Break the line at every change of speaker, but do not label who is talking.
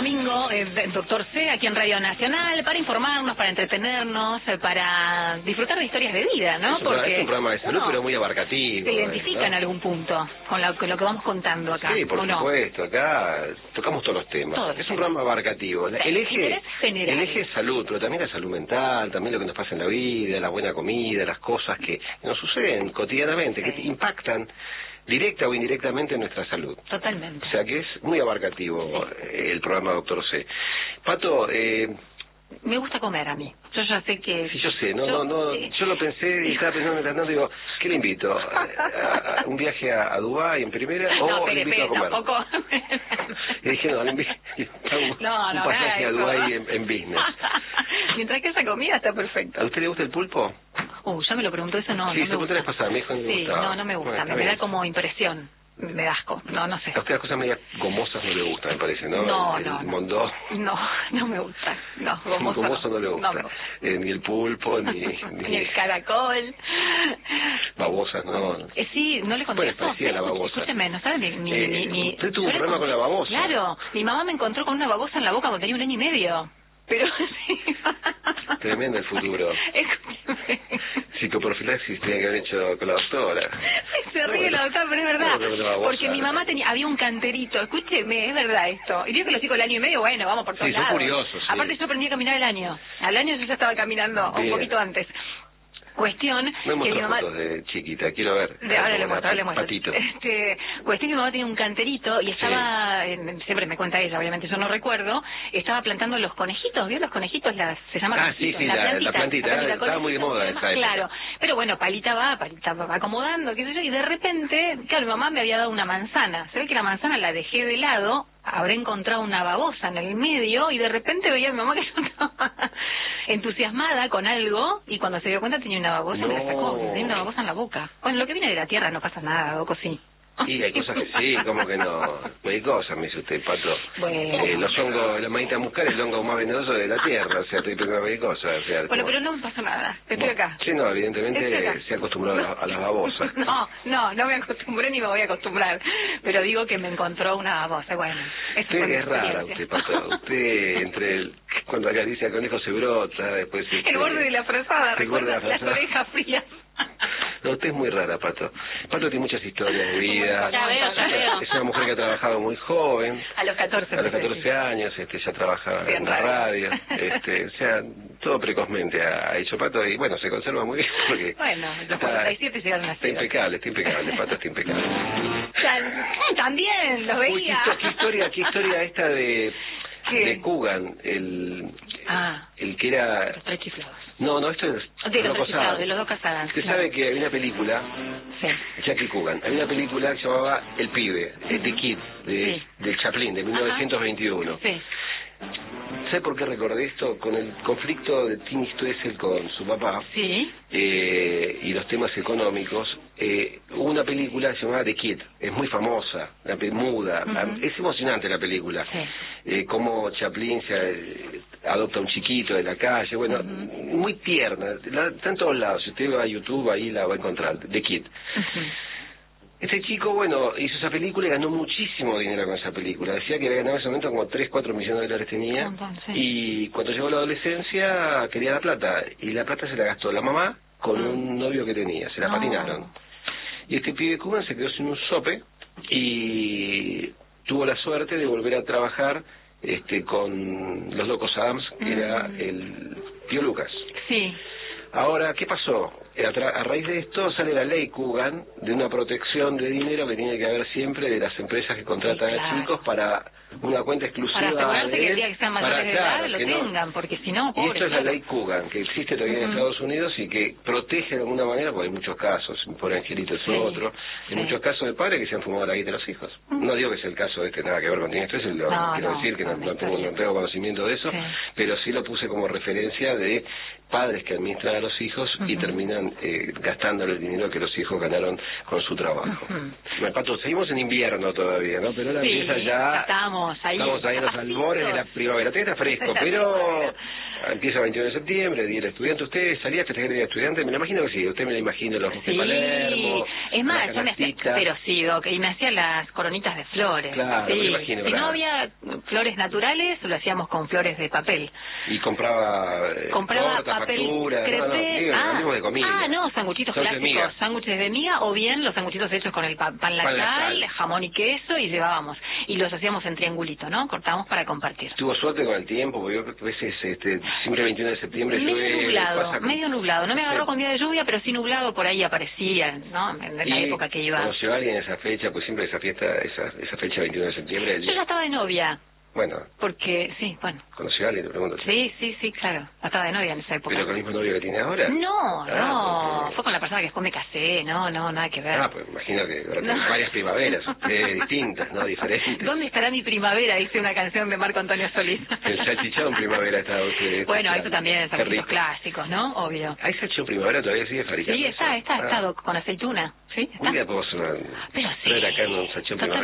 domingo, Doctor C, aquí en Radio Nacional, para informarnos, para entretenernos, para disfrutar de historias de vida, ¿no?
Porque es un programa de salud, pero muy abarcativo.
Se identifica, ¿no?, en algún punto con lo que vamos contando acá.
Sí, por supuesto, acá tocamos todos los temas. Es un programa abarcativo. El eje es salud, pero también la salud mental, también lo que nos pasa en la vida, la buena comida, las cosas que nos suceden cotidianamente, que impactan directa o indirectamente en nuestra salud.
Totalmente.
O sea que es muy abarcativo el programa Doctor C. Pato,
me gusta comer a mí. Yo ya sé que...
Sí, yo sé. Yo lo pensé y estaba pensando mientras tanto, digo, ¿qué le invito? ¿A un viaje a Dubái en primera o le invito a comer?
Tampoco.
Y dije, no, le invito a un pasaje a Dubái en business.
Mientras que esa comida está perfecto.
¿A usted le gusta el pulpo?
Ya me lo preguntó, eso no.
Sí,
no
se preguntó la vez pasada, me dijo que no me gustaba.
No me gusta,
Bueno,
me da como impresión. Me da asco, no sé.
A usted las cosas medio gomosas no le gustan, me parece, ¿no?
No.
Mondó.
No me gusta. No,
gomoso no le gusta.
No
ni el pulpo, ni
el caracol.
Babosas, no.
Sí, no le contesto.
Bueno, parecía la babosa.
Escúcheme, ¿no sabe?
Usted tuvo un problema con la babosa.
Claro, mi mamá me encontró con una babosa en la boca cuando tenía 1 año y medio. Pero sí.
Tremendo el futuro.
Escúcheme.
Psicoprofilaxis tenía que haber hecho con la doctora.
Se ríe la doctora, pero es verdad. Porque mi mamá había un canterito. Escúcheme, es verdad esto. Y digo que los chicos del 1 año y medio, bueno, vamos por todos lados.
Son curiosos, sí.
Aparte yo aprendí a caminar al año. Al año yo ya estaba caminando un poquito antes. Cuestión
que mi mamá...
fotos
de chiquita, quiero ver.
Ahora le muestro.
Patito.
Cuestión que mi mamá tenía un canterito y estaba, siempre me cuenta ella, obviamente yo no recuerdo, estaba plantando los conejitos, ¿vio los conejitos? Se llama conejitos,
la plantita estaba muy de moda esa época.
Claro, pero bueno, palita va acomodando, qué sé yo, y de repente, claro, mi mamá me había dado una manzana, se ve que la manzana la dejé de lado, habré encontrado una babosa en el medio y de repente veía a mi mamá que yo estaba entusiasmada con algo y cuando se dio cuenta tenía una babosa y me la sacó, tenía una babosa en la boca. Bueno, lo que viene de la tierra no pasa nada, loco, sí.
Y hay cosas que sí, como que no. Hay cosas, me dice usted, Pato.
Bueno.
Los hongos, la manita muscal es el hongo más venenoso de la tierra, o sea, estoy pensando que hay cosas. O sea,
bueno, pero no me pasa nada, estoy acá.
Sí, no, evidentemente se acostumbró a las babosas.
No me acostumbré ni me voy a acostumbrar, pero digo que me encontró una babosa, bueno.
Usted es rara, usted, Pato. Usted, cuando acaricia al conejo se brota, después...
el borde de la frazada,
recuerda
las orejas frías.
No, usted es muy rara, Pato. Pato tiene muchas historias de vida.
Ya veo.
Es una mujer que ha trabajado muy joven.
A los 14.
A los 14 años, ya trabaja en la radio. O sea, todo precozmente ha hecho Pato y bueno, se conserva muy bien porque...
Bueno, los 47 llegaron a ser.
Está impecable, Pato está impecable.
También, los veía.
Uy, qué historia esta de Coogan, el que era...
Los 3 chiflados.
No, esto es
de los dos casadas.
Usted sabe que hay una película, Jackie Coogan, hay una película que se llamaba El Pibe, The Kid, de Chaplin, de 1921. Sí. ¿Sabe por qué recordé esto? Con el conflicto de Tim Stoessel con su papá y los temas económicos, hubo una película que se llamaba The Kid, es muy famosa, muda, es emocionante la película, cómo Chaplin adopta a un chiquito de la calle, bueno, muy tierna, está en todos lados, si usted va a YouTube ahí la va a encontrar, The Kid. Este chico, bueno, hizo esa película y ganó muchísimo dinero con esa película. Decía que había ganado en ese momento como 3-4 millones de dólares tenía. Y cuando llegó a la adolescencia quería la plata. Y la plata se la gastó la mamá con un novio que tenía. Se la patinaron. Y este pibe Coogan se quedó sin un sope y tuvo la suerte de volver a trabajar con los Locos Adams, que era el Tío Lucas.
Sí.
Ahora, ¿qué pasó? A raíz de esto sale la ley Coogan de una protección de dinero que tiene que haber siempre de las empresas que contratan a chicos para una cuenta exclusiva
para asegurarse que el día que sean mayores de edad lo tengan,
no,
porque si no,
pobre. Y esto es la ley Coogan, que existe todavía en Estados Unidos y que protege de alguna manera, porque hay muchos casos, por Angelito es otro, hay muchos casos de padres que se han fumado la guita de los hijos. No digo que es el caso de nada que ver con esto, quiero decir que no tengo conocimiento de eso, pero sí lo puse como referencia de padres que administran a los hijos y terminan gastándole el dinero que los hijos ganaron con su trabajo. Pato, seguimos en invierno todavía, ¿no? Pero ahora empieza ya...
Estamos ahí
en los albores de la primavera. Todavía está fresco, pero empieza el 21 de septiembre, Día del Estudiante. ¿Usted salía a festejar el Día del Estudiante? Me lo imagino que sí, usted me lo imagino, los de Palermo,
es más, yo me hacía, pero sí, Doc, y me hacía las coronitas de flores.
Claro,
sí.
me lo imagino.
Si no había flores naturales, lo hacíamos con flores de papel.
Y compraba torta,
papel
factura,
crepé,
de comida.
No, sanguchitos clásicos, sándwiches de miga, o bien los sanguchitos hechos con el pan lactal, jamón y queso, y llevábamos. Y los hacíamos en triangulito, ¿no? Cortábamos para compartir.
¿Tuvo suerte con el tiempo? Porque yo a veces, siempre 21 de septiembre
medio nublado. No me agarró con día de lluvia, pero sí nublado, por ahí aparecían, ¿no? En la época que iba.
¿Conoció a alguien esa fecha? Pues siempre esa fiesta, esa fecha 21 de septiembre.
Yo ya estaba de novia.
Bueno.
Porque, sí, bueno.
¿Conoció a alguien? Te pregunto.
Sí, claro. Estaba de novia en esa época.
¿Pero con el mismo novio que tiene ahora?
No. Fue con la persona que después me casé. No, nada que ver.
Pues imagino que varias primaveras, distintas, ¿no? Diferentes.
¿Dónde estará mi primavera? Dice una canción de Marco Antonio Solís.
El salchichón primavera está usted.
Bueno, eso también, salchichos clásicos, ¿no? Obvio.
¿Hay salchichón primavera todavía sigue fabricando?
Sí, está con aceituna. Sí, está.
Un día podemos
Pero sí.
traer acá un salchichón primavera.